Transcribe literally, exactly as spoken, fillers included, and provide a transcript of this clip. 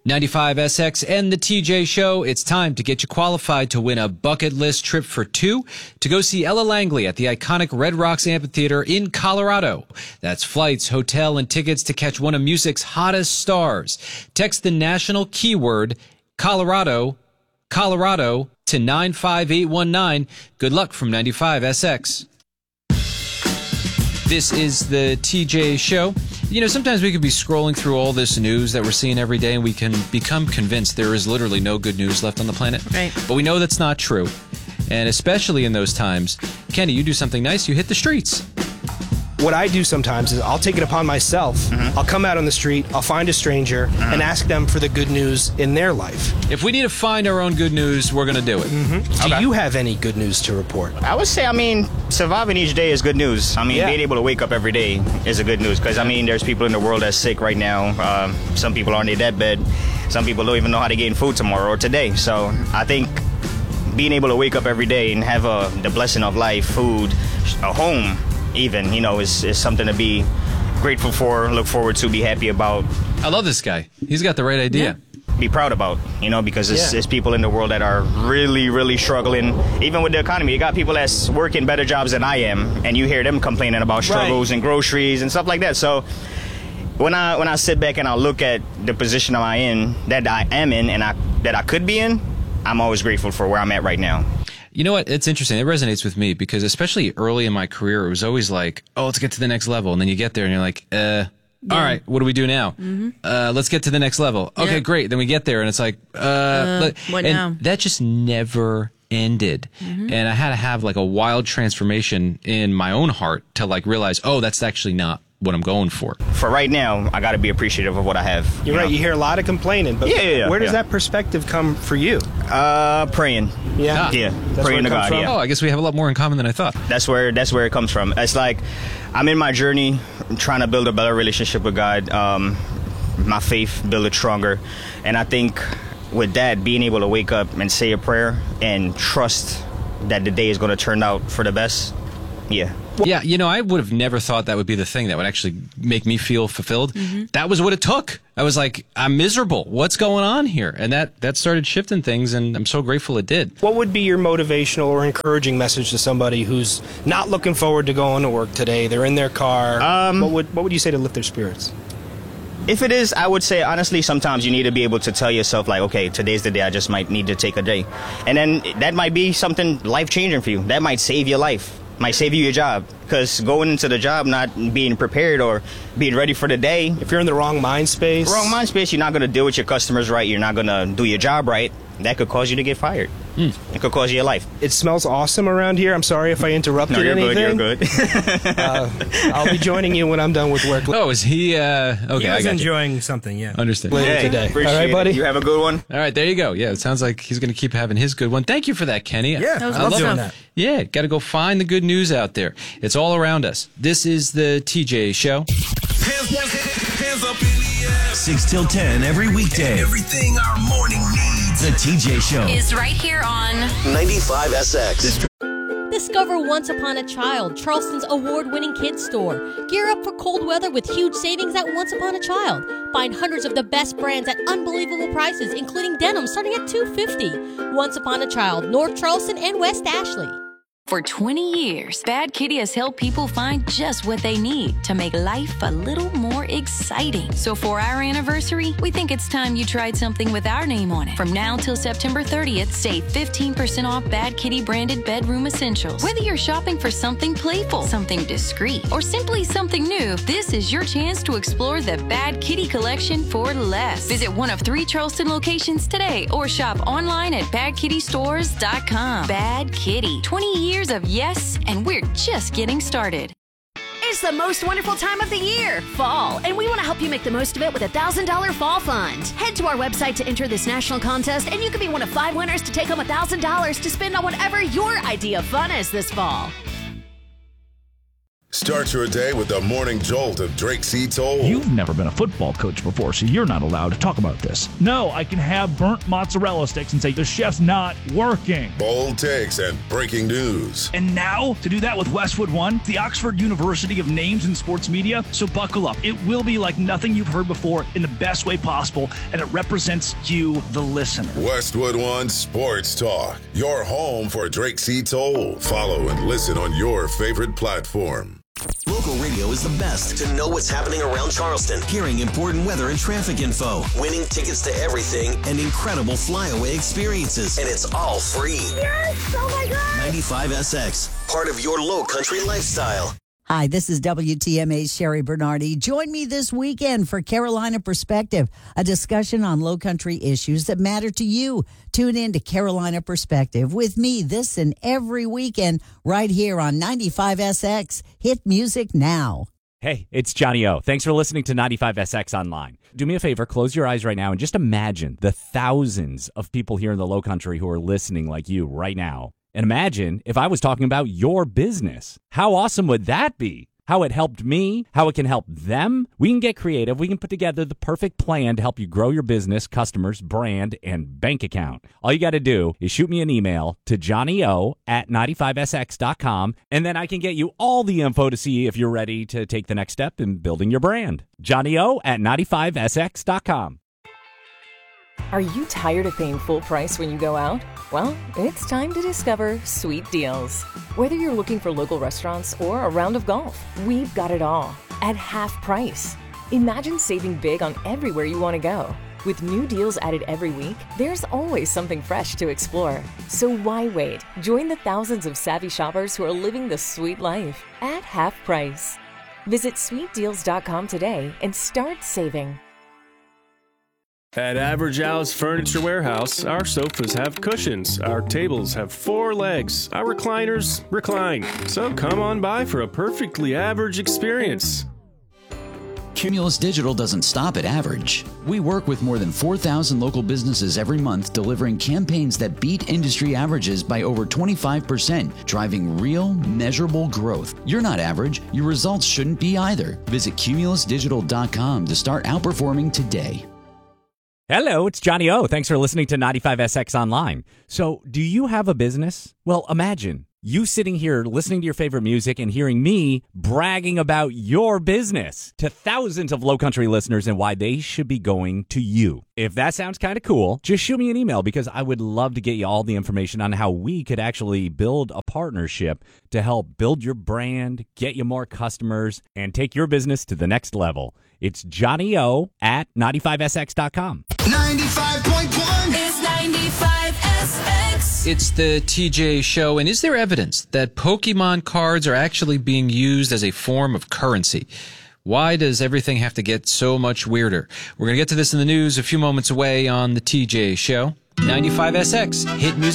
ninety-five S X and the T J Show. It's time to get you qualified to win a bucket list trip for two to go see Ella Langley at the iconic Red Rocks Amphitheater in Colorado. That's flights, hotel, and tickets to catch one of music's hottest stars. Text the national keyword Colorado, Colorado to nine five eight one nine. Good luck from ninety-five S X. This is the T J Show. You know, sometimes we could be scrolling through all this news that we're seeing every day and we can become convinced there is literally no good news left on the planet. Right. But we know that's not true. And especially in those times, Kenny, you do something nice, you hit the streets. What I do sometimes is I'll take it upon myself. Mm-hmm. I'll come out on the street, I'll find a stranger, mm-hmm. and ask them for the good news in their life. If we need to find our own good news, we're going to do it. Mm-hmm. Okay. Do you have any good news to report? I would say, I mean, surviving each day is good news. I mean, Yeah. being able to wake up every day is a good news because, I mean, there's people in the world that's sick right now. Uh, some people are on their deathbed. Some people don't even know how to get in food tomorrow or today. So I think being able to wake up every day and have a, the blessing of life, food, a home, even, you know, is, is something to be grateful for, look forward to, be happy about. I love this guy. He's got the right idea. Yeah. Be proud about, you know, because it's, Yeah. it's people in the world that are really, really struggling. Even with the economy, you got people that's working better jobs than I am, and you hear them complaining about struggles Right. and groceries and stuff like that. So when I when I sit back and I look at the position I'm in, that I am in, and I that I could be in, I'm always grateful for where I'm at right now. You know what? It's interesting. It resonates with me because especially early in my career, it was always like, oh, let's get to the next level. And then you get there and you're like, uh, all right, what do we do now? Mm-hmm. Uh, let's get to the next level. Okay, Yeah. great. Then we get there and it's like, uh, Uh, let- what and now? that just never ended. Mm-hmm. And I had to have like a wild transformation in my own heart to like realize, oh, that's actually not what I'm going for. For right now, I got to be appreciative of what I have. You're you right, know? you hear a lot of complaining, but Yeah, yeah, yeah, where does yeah. that perspective come for you? Uh, praying. Yeah. Yeah, That's where praying it to comes God. from? Yeah. Oh, I guess we have a lot more in common than I thought. That's where that's where it comes from. It's like I'm in my journey, trying to build a better relationship with God. Um, my faith, build it stronger, and I think with that, being able to wake up and say a prayer and trust that the day is going to turn out for the best. Yeah. Yeah, you know, I would have never thought that would be the thing that would actually make me feel fulfilled. Mm-hmm. That was what it took. I was like, I'm miserable. What's going on here? And that, that started shifting things, and I'm so grateful it did. What would be your motivational or encouraging message to somebody who's not looking forward to going to work today? They're in their car. Um, what would what would you say to lift their spirits? If it is, I would say, honestly, sometimes you need to be able to tell yourself, like, okay, today's the day, I just might need to take a day. And then that might be something life-changing for you. That might save your life, might save you your job. Because going into the job not being prepared or being ready for the day, If you're in the wrong mind space. wrong mind space, you're not going to deal with your customers right, you're not going to do your job right. That could cause you to get fired. Mm. It could cause you your life. It smells awesome around here. I'm sorry if I interrupted No, you're anything. good, you're good. uh, I'll be joining you when I'm done with work Oh, is he, uh, okay, He I was got you. enjoying something, yeah. Understand. later Hey, today. All appreciate right, buddy? it. You have a good one. All right, there you go. Yeah, it sounds like he's going to keep having his good one. Thank you for that, Kenny. Yeah, That was I good love stuff. doing that. Yeah, got to go find the good news out there. It's all around us. This is the T J Show. Hands, hands, hands up in the air. six till ten every weekday. Everything our morning needs. The T J Show. Is right here on ninety-five S X. Discover Once Upon a Child, Charleston's award-winning kids store. Gear up for cold weather with huge savings at Once Upon a Child. Find hundreds of the best brands at unbelievable prices, including denim starting at two hundred fifty dollars. Once Upon a Child, North Charleston and West Ashley. For twenty years, Bad Kitty has helped people find just what they need to make life a little more exciting. So for our anniversary, we think it's time you tried something with our name on it. From now till September thirtieth, save fifteen percent off Bad Kitty branded bedroom essentials. Whether you're shopping for something playful, something discreet, or simply something new, this is your chance to explore the Bad Kitty collection for less. Visit one of three Charleston locations today or shop online at bad kitty stores dot com. Bad Kitty, twenty years of yes, and we're just getting started. It's the most wonderful time of the year, fall, and we want to help you make the most of it with a one thousand dollars Fall Fund. Head to our website to enter this national contest, and you could be one of five winners to take home one thousand dollars to spend on whatever your idea of fun is this fall. Start your day with the morning jolt of Drake C. Toll. You've never been a football coach before, so you're not allowed to talk about this. No, I can have burnt mozzarella sticks and say the chef's not working. Bold takes and breaking news. And now, to do that with Westwood One, the Oxford University of Names in Sports Media. So buckle up. It will be like nothing you've heard before in the best way possible, and it represents you, the listener. Westwood One Sports Talk, your home for Drake C. Toll. Follow and listen on your favorite platform. Local radio is the best to know what's happening around Charleston. Hearing important weather and traffic info, winning tickets to everything, and incredible flyaway experiences. And it's all free. Yes! Oh my God! ninety-five S X, part of your low country lifestyle. Hi, this is W T M A's Sherry Bernardi. Join me this weekend for Carolina Perspective, a discussion on low country issues that matter to you. Tune in to Carolina Perspective with me this and every weekend right here on ninety-five S X. Hit music now. Hey, it's Johnny O. Thanks for listening to ninety-five S X Online. Do me a favor, close your eyes right now and just imagine the thousands of people here in the low country who are listening like you right now. And imagine if I was talking about your business. How awesome would that be? How it helped me, how it can help them. We can get creative. We can put together the perfect plan to help you grow your business, customers, brand, and bank account. All you got to do is shoot me an email to johnnyo at ninety-five S X dot com, and then I can get you all the info to see if you're ready to take the next step in building your brand. johnnyo at ninety-five S X dot com. Are you tired of paying full price when you go out? Well, it's time to discover Sweet Deals. Whether you're looking for local restaurants or a round of golf, we've got it all at half price. Imagine saving big on everywhere you want to go. With new deals added every week, there's always something fresh to explore. So why wait? Join the thousands of savvy shoppers who are living the sweet life at half price. Visit sweet deals dot com today and start saving. At Average Al's Furniture Warehouse, our sofas have cushions, our tables have four legs, our recliners recline. So come on by for a perfectly average experience. Cumulus Digital doesn't stop at average. We work with more than four thousand local businesses every month, delivering campaigns that beat industry averages by over twenty-five percent, driving real, measurable growth. You're not average. Your results shouldn't be either. Visit cumulus digital dot com to start outperforming today. Hello, it's Johnny O. Thanks for listening to ninety-five S X Online. So, do you have a business? Well, imagine you sitting here listening to your favorite music and hearing me bragging about your business to thousands of low country listeners and why they should be going to you. If that sounds kind of cool, just shoot me an email because I would love to get you all the information on how we could actually build a partnership to help build your brand, get you more customers, and take your business to the next level. It's Johnny O at ninety-five S X dot com. ninety-five point one is ninety-five S X. It's the T J Show, and is there evidence that Pokemon cards are actually being used as a form of currency? Why does everything have to get so much weirder? We're going to get to this in the news a few moments away on the T J Show. ninety-five S X, hit music.